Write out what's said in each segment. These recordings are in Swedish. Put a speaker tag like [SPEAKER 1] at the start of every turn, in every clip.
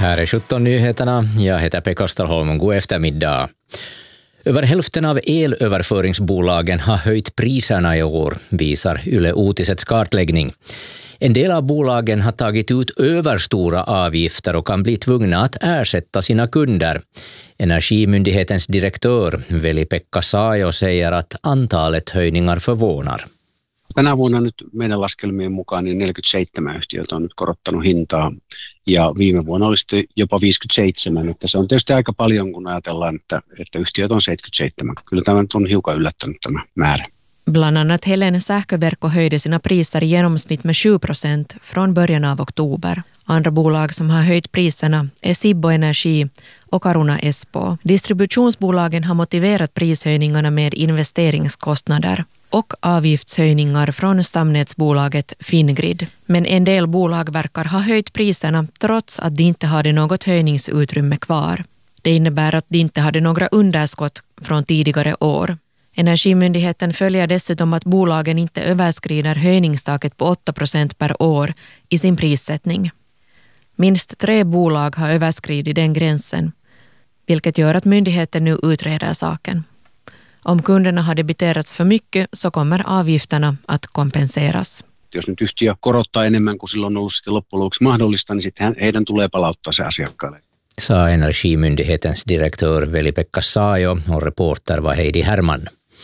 [SPEAKER 1] Här är 17 nyheterna. Jag heter Pekka Starholm. God eftermiddag. Över hälften av elöverföringsbolagen har höjt priserna i år, visar Yle Uutisets kartläggning. En del av bolagen har tagit ut överstora avgifter och kan bli tvungna att ersätta sina kunder. Energimyndighetens direktör Veli-Pekka Saajo säger att antalet höjningar förvånar.
[SPEAKER 2] Tänä vuonna nyt meidän laskelmien mukaan niin 47 yhtiötä on nyt korottanut hintaa ja viime vuonna oli sitten jopa 57, että se on tietysti aika paljon kun ajatellaan, että yhtiöt on 77. Kyllä tämä on hiukan yllättänyt tämä määrä.
[SPEAKER 3] Bland annat Helen Sähköverkko höjde sina priser i genomsnitt med 7% från början av oktober. Andra bolag som har höjt priserna är Sibbo Energi och Caruna Espo. Distributionsbolagen har motiverat prishöjningarna med investeringskostnader och avgiftshöjningar från stamnätsbolaget Fingrid. Men en del bolag verkar ha höjt priserna trots att de inte hade något höjningsutrymme kvar. Det innebär att de inte hade några underskott från tidigare år. Energimyndigheten följer dessutom att bolagen inte överskrider höjningstaket på 8% per år i sin prissättning. Minst 3 bolag har överskridit den gränsen, vilket gör att myndigheten nu utreder saken. Om kunderna har debiterats för mycket så kommer avgifterna att kompenseras.
[SPEAKER 2] Jos nyt yhtiö korottaa enemmän kuin silloin on ollut sitten loppujen lopuksi mahdollista, niin sitten heidän tulee palauttaa se asiakkaalle.
[SPEAKER 1] Sa Energimyndighetens direktör Veli-Pekka Saajo och reporter var Heidi Herman.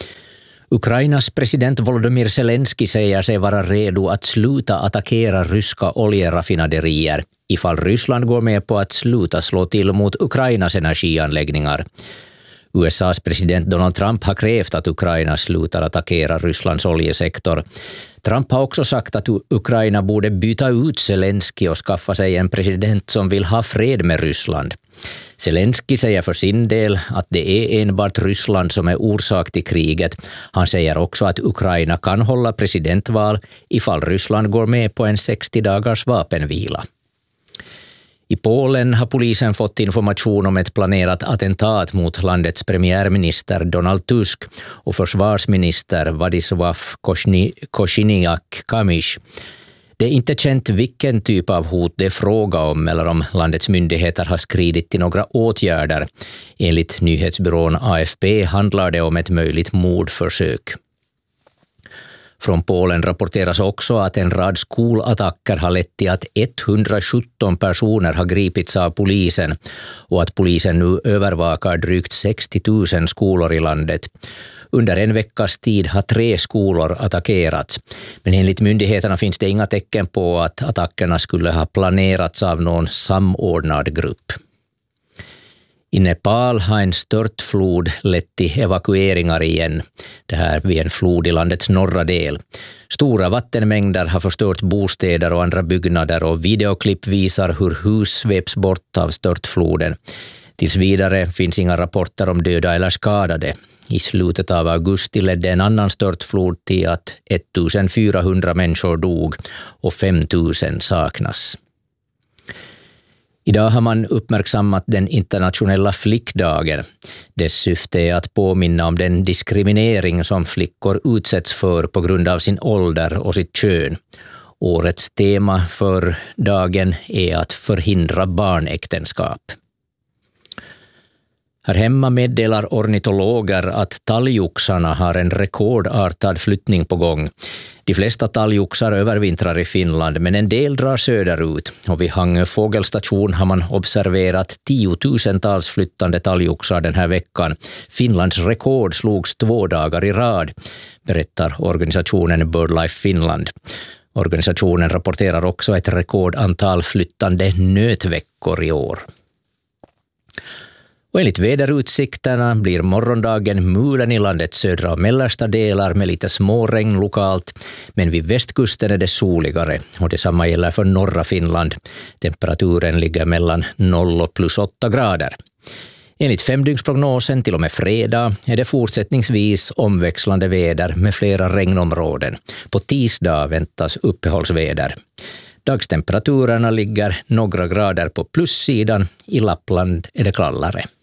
[SPEAKER 1] Ukrainas president Volodymyr Zelensky säger sig vara redo att sluta attackera ryska oljeraffinaderier ifall Ryssland går med på att sluta slå till mot Ukrainas energianläggningar. USAs president Donald Trump har krävt att Ukraina slutar attackera Rysslands oljesektor. Trump har också sagt att Ukraina borde byta ut Zelensky och skaffa sig en president som vill ha fred med Ryssland. Zelensky säger för sin del att det är enbart Ryssland som är orsak till kriget. Han säger också att Ukraina kan hålla presidentval ifall Ryssland går med på en 60 dagars vapenvila. I Polen har polisen fått information om ett planerat attentat mot landets premiärminister Donald Tusk och försvarsminister Władysław Kosiniak-Kamysz. Det är inte känt vilken typ av hot det är fråga om eller om landets myndigheter har skridit till några åtgärder. Enligt nyhetsbyrån AFP handlar det om ett möjligt mordförsök. Från Polen rapporteras också att en rad skolattacker har lett till att 117 personer har gripits av polisen och att polisen nu övervakar drygt 60 000 skolor i landet. Under en veckas tid har 3 skolor attackerats, men enligt myndigheterna finns det inga tecken på att attackerna skulle ha planerats av någon samordnad grupp. I Nepal har en störtflod lett till evakueringar igen, det här vid en flod i landets norra del. Stora vattenmängder har förstört bostäder och andra byggnader och videoklipp visar hur hus sveps bort av störtfloden. Tills vidare finns inga rapporter om döda eller skadade. I slutet av augusti ledde en annan störtflod till att 1400 människor dog och 5000 saknas. Idag har man uppmärksammat den internationella flickdagen. Dess syfte är att påminna om den diskriminering som flickor utsätts för på grund av sin ålder och sitt kön. Årets tema för dagen är att förhindra barnäktenskap. Här hemma meddelar ornitologer att talgoxarna har en rekordartad flyttning på gång. De flesta talgoxar övervintrar i Finland, men en del drar söderut. Och vid Hangö fågelstation har man observerat 10 000-tals flyttande talgoxar den här veckan. Finlands rekord slogs 2 dagar i rad, berättar organisationen BirdLife Finland. Organisationen rapporterar också ett rekordantal flyttande nötveckor i år. Och enligt väderutsikterna blir morgondagen mulen i landets södra och mellersta delar med lite småregn lokalt, men vid västkusten är det soligare och detsamma gäller för norra Finland. Temperaturen ligger mellan 0 och plus 8 grader. Enligt 5-dygnsprognosen till och med fredag är det fortsättningsvis omväxlande väder med flera regnområden. På tisdag väntas uppehållsväder. Dagstemperaturerna ligger några grader på plussidan, i Lappland är det kallare.